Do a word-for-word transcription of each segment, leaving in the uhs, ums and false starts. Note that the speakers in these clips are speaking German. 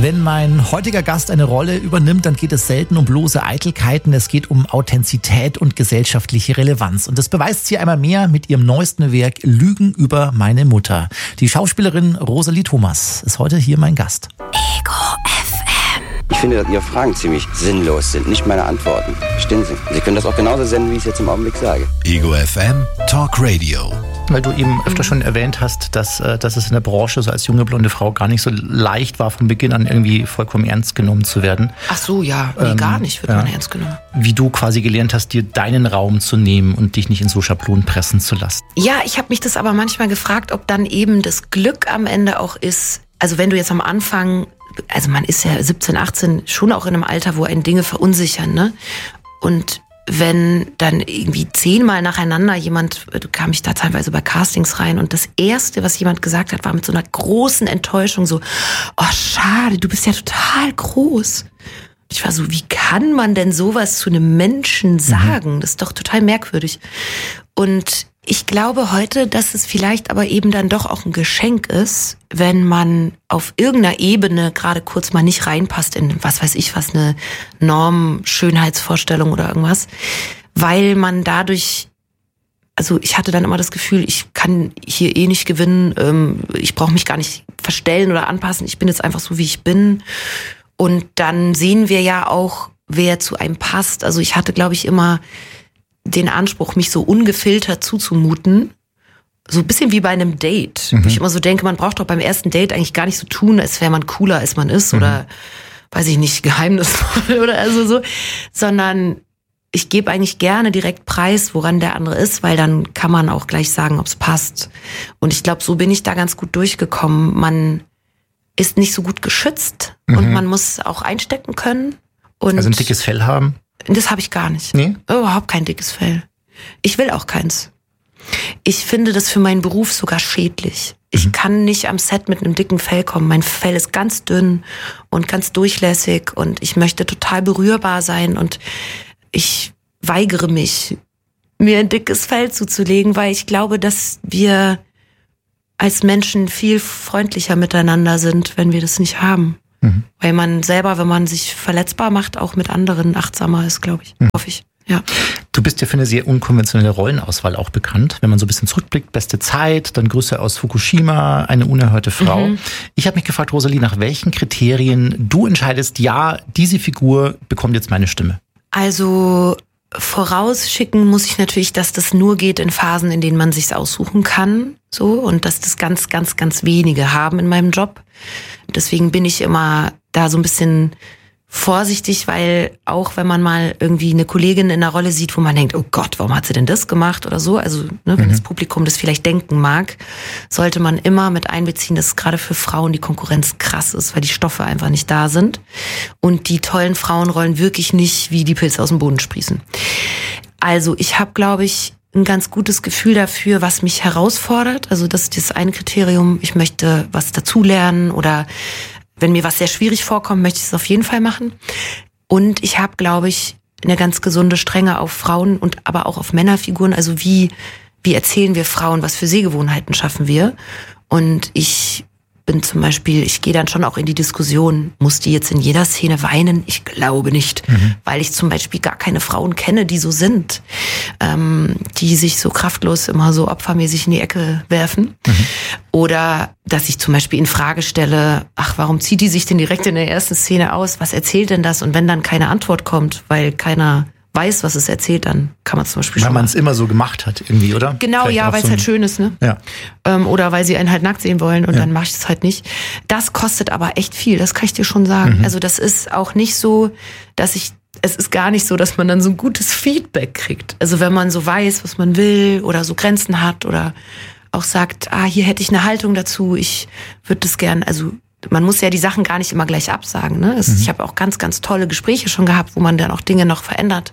Wenn mein heutiger Gast eine Rolle übernimmt, dann geht es selten um bloße Eitelkeiten. Es geht um Authentizität und gesellschaftliche Relevanz. Und das beweist sie einmal mehr mit ihrem neuesten Werk Lügen über meine Mutter. Die Schauspielerin Rosalie Thomas ist heute hier mein Gast. Ego F M. Ich finde, dass Ihre Fragen ziemlich sinnlos sind, nicht meine Antworten. Verstehen Sie? Sie können das auch genauso senden, wie ich es jetzt im Augenblick sage. Ego F M Talk Radio. Weil du eben öfter schon erwähnt hast, dass, dass es in der Branche so als junge blonde Frau gar nicht so leicht war, von Beginn an irgendwie vollkommen ernst genommen zu werden. Ach so, ja, nee, ähm, gar nicht wird ja. man ernst genommen. Wie du quasi gelernt hast, dir deinen Raum zu nehmen und dich nicht in so Schablonen pressen zu lassen. Ja, ich habe mich das aber manchmal gefragt, ob dann eben das Glück am Ende auch ist, also wenn du jetzt am Anfang, also man ist ja siebzehn, achtzehn, schon auch in einem Alter, wo einen Dinge verunsichern, ne? Und wenn dann irgendwie zehnmal nacheinander jemand, kam ich da teilweise bei Castings rein und das Erste, was jemand gesagt hat, war mit so einer großen Enttäuschung so, oh schade, du bist ja total groß. Ich war so, wie kann man denn sowas zu einem Menschen sagen? Das ist doch total merkwürdig. Und ich glaube heute, dass es vielleicht aber eben dann doch auch ein Geschenk ist, wenn man auf irgendeiner Ebene gerade kurz mal nicht reinpasst in, was weiß ich was, eine Norm, Schönheitsvorstellung oder irgendwas, weil man dadurch, also ich hatte dann immer das Gefühl, ich kann hier eh nicht gewinnen, ich brauche mich gar nicht verstellen oder anpassen, ich bin jetzt einfach so, wie ich bin. Und dann sehen wir ja auch, wer zu einem passt. Also ich hatte, glaube ich, immer den Anspruch, mich so ungefiltert zuzumuten. So ein bisschen wie bei einem Date. Mhm. Wo ich immer so denke, man braucht doch beim ersten Date eigentlich gar nicht so tun, als wäre man cooler, als man ist. Mhm. Oder, weiß ich nicht, geheimnisvoll oder also so. Sondern ich gebe eigentlich gerne direkt preis, woran der andere ist, weil dann kann man auch gleich sagen, ob es passt. Und ich glaube, so bin ich da ganz gut durchgekommen. Man ist nicht so gut geschützt mhm. und man muss auch einstecken können. Und also ein dickes Fell haben? Das habe ich gar nicht. Nee? Überhaupt kein dickes Fell. Ich will auch keins. Ich finde das für meinen Beruf sogar schädlich. Ich mhm. kann nicht am Set mit einem dicken Fell kommen. Mein Fell ist ganz dünn und ganz durchlässig und ich möchte total berührbar sein und ich weigere mich, mir ein dickes Fell zuzulegen, weil ich glaube, dass wir als Menschen viel freundlicher miteinander sind, wenn wir das nicht haben. Mhm. Weil man selber, wenn man sich verletzbar macht, auch mit anderen achtsamer ist, glaube ich. Mhm. Hoffe ich. Ja. Du bist ja für eine sehr unkonventionelle Rollenauswahl auch bekannt. Wenn man so ein bisschen zurückblickt, beste Zeit, dann Grüße aus Fukushima, eine unerhörte Frau. Mhm. Ich habe mich gefragt, Rosalie, nach welchen Kriterien du entscheidest, ja, diese Figur bekommt jetzt meine Stimme? Also vorausschicken muss ich natürlich, dass das nur geht in Phasen, in denen man sich's aussuchen kann, so, und dass das ganz, ganz, ganz wenige haben in meinem Job. Deswegen bin ich immer da so ein bisschen vorsichtig, weil auch wenn man mal irgendwie eine Kollegin in einer Rolle sieht, wo man denkt, oh Gott, warum hat sie denn das gemacht oder so, also ne, wenn mhm. das Publikum das vielleicht denken mag, sollte man immer mit einbeziehen, dass gerade für Frauen die Konkurrenz krass ist, weil die Stoffe einfach nicht da sind und die tollen Frauenrollen wirklich nicht wie die Pilze aus dem Boden sprießen. Also ich habe, glaube ich, ein ganz gutes Gefühl dafür, was mich herausfordert. Also das ist das eine Kriterium, ich möchte was dazulernen oder wenn mir was sehr schwierig vorkommt, möchte ich es auf jeden Fall machen. Und ich habe, glaube ich, eine ganz gesunde Strenge auf Frauen und aber auch auf Männerfiguren. Also wie, wie erzählen wir Frauen, was für Sehgewohnheiten schaffen wir? Und ich bin zum Beispiel, ich gehe dann schon auch in die Diskussion, muss die jetzt in jeder Szene weinen? Ich glaube nicht, mhm. weil ich zum Beispiel gar keine Frauen kenne, die so sind, ähm, die sich so kraftlos immer so opfermäßig in die Ecke werfen. Mhm. Oder dass ich zum Beispiel in Frage stelle, ach, warum zieht die sich denn direkt in der ersten Szene aus? Was erzählt denn das? Und wenn dann keine Antwort kommt, weil keiner weiß, was es erzählt, dann kann man zum Beispiel weil schon... Weil man es immer so gemacht hat irgendwie, oder? Genau, vielleicht ja, weil es so halt schön ist, ne? Ja. Ähm, oder weil sie einen halt nackt sehen wollen und ja. dann mache ich es halt nicht. Das kostet aber echt viel, das kann ich dir schon sagen. Mhm. Also das ist auch nicht so, dass ich... Es ist gar nicht so, dass man dann so ein gutes Feedback kriegt. Also wenn man so weiß, was man will oder so Grenzen hat oder auch sagt, ah, hier hätte ich eine Haltung dazu, ich würde das gern, also man muss ja die Sachen gar nicht immer gleich absagen. Ne? Es, mhm. Ich habe auch ganz, ganz tolle Gespräche schon gehabt, wo man dann auch Dinge noch verändert.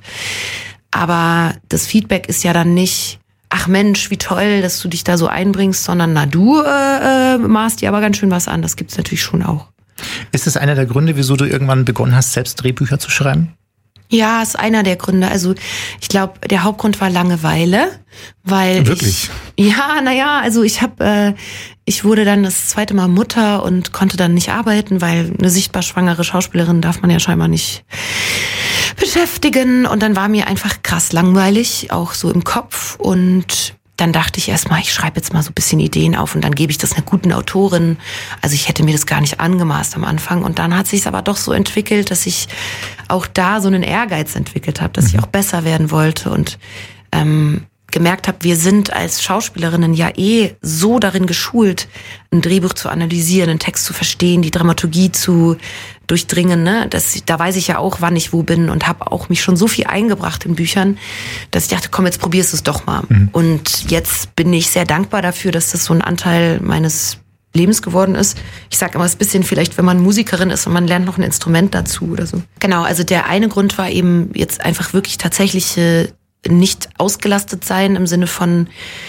Aber das Feedback ist ja dann nicht, ach Mensch, wie toll, dass du dich da so einbringst, sondern na, du äh, maßt dir aber ganz schön was an. Das gibt's natürlich schon auch. Ist das einer der Gründe, wieso du irgendwann begonnen hast, selbst Drehbücher zu schreiben? Ja, ist einer der Gründe. Also ich glaube, der Hauptgrund war Langeweile, weil Wirklich? ich ja, naja, also ich habe, äh, ich wurde dann das zweite Mal Mutter und konnte dann nicht arbeiten, weil eine sichtbar schwangere Schauspielerin darf man ja scheinbar nicht beschäftigen. Und dann war mir einfach krass langweilig, auch so im Kopf. Und dann dachte ich erstmal, ich schreibe jetzt mal so ein bisschen Ideen auf und dann gebe ich das einer guten Autorin. Also ich hätte mir das gar nicht angemaßt am Anfang. Und dann hat sich es aber doch so entwickelt, dass ich auch da so einen Ehrgeiz entwickelt habe, dass ich auch besser werden wollte und ähm, gemerkt habe, wir sind als Schauspielerinnen ja eh so darin geschult, ein Drehbuch zu analysieren, einen Text zu verstehen, die Dramaturgie zu durchdringen. Ne? Das, da weiß ich ja auch, wann ich wo bin und habe auch mich schon so viel eingebracht in Büchern, dass ich dachte, komm, jetzt probierst du es doch mal. Mhm. Und jetzt bin ich sehr dankbar dafür, dass das so ein Anteil meines Lebens geworden ist. Ich sage immer, es ist ein bisschen vielleicht, wenn man Musikerin ist und man lernt noch ein Instrument dazu oder so. Genau, also der eine Grund war eben jetzt einfach wirklich tatsächliche nicht ausgelastet sein im Sinne von,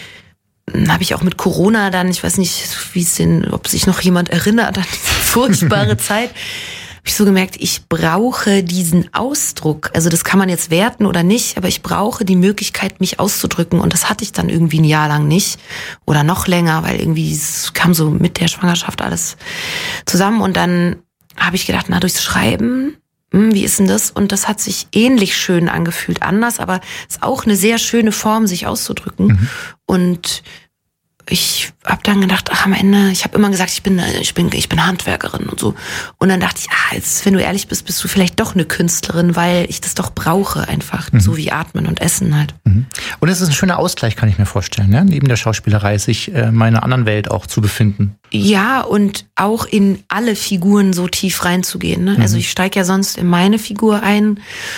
habe ich auch mit Corona dann, ich weiß nicht, wie es denn, ob sich noch jemand erinnert an diese furchtbare Zeit, habe ich so gemerkt, ich brauche diesen Ausdruck. Also das kann man jetzt werten oder nicht, aber ich brauche die Möglichkeit, mich auszudrücken. Und das hatte ich dann irgendwie ein Jahr lang nicht oder noch länger, weil irgendwie es kam so mit der Schwangerschaft alles zusammen. Und dann habe ich gedacht, na, durchs Schreiben, wie ist denn das? Und das hat sich ähnlich schön angefühlt, anders, aber es ist auch eine sehr schöne Form, sich auszudrücken. Mhm. Und ich habe dann gedacht, ach, am Ende, ich habe immer gesagt, ich bin, ich bin, ich bin Handwerkerin und so. Und dann dachte ich, ah, jetzt, wenn du ehrlich bist, bist du vielleicht doch eine Künstlerin, weil ich das doch brauche einfach, mhm. so wie Atmen und Essen halt. Mhm. Und es ist ein schöner Ausgleich, kann ich mir vorstellen, ne? Neben der Schauspielerei, sich äh, in einer anderen Welt auch zu befinden. Ja, und auch in alle Figuren so tief reinzugehen. Ne? Mhm. Also ich steige ja sonst in meine Figur ein,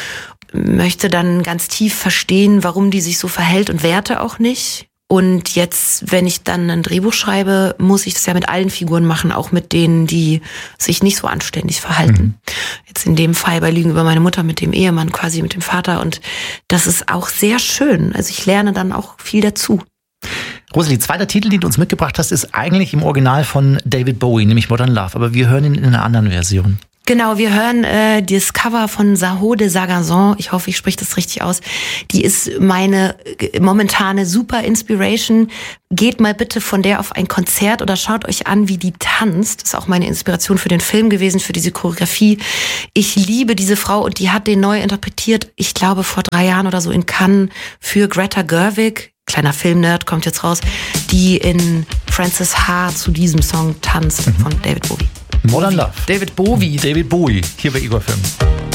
möchte dann ganz tief verstehen, warum die sich so verhält und werte auch nicht. Und jetzt, wenn ich dann ein Drehbuch schreibe, muss ich das ja mit allen Figuren machen, auch mit denen, die sich nicht so anständig verhalten. Mhm. Jetzt in dem Fall bei Lügen über meine Mutter mit dem Ehemann, quasi mit dem Vater. Und das ist auch sehr schön. Also ich lerne dann auch viel dazu. Rosalie, zweiter Titel, den du uns mitgebracht hast, ist eigentlich im Original von David Bowie, nämlich Modern Love. Aber wir hören ihn in einer anderen Version. Genau, wir hören äh, das Cover von Saho de Sagazon. Ich hoffe, ich spreche das richtig aus. Die ist meine äh, momentane super Inspiration. Geht mal bitte von der auf ein Konzert oder schaut euch an, wie die tanzt. Das ist auch meine Inspiration für den Film gewesen, für diese Choreografie. Ich liebe diese Frau und die hat den neu interpretiert, ich glaube vor drei Jahren oder so in Cannes für Greta Gerwig. Kleiner Filmnerd kommt jetzt raus, die in Frances Ha zu diesem Song tanzt mhm. von David Bowie. Modern Love. David Bowie. David Bowie, hier bei Igor Film.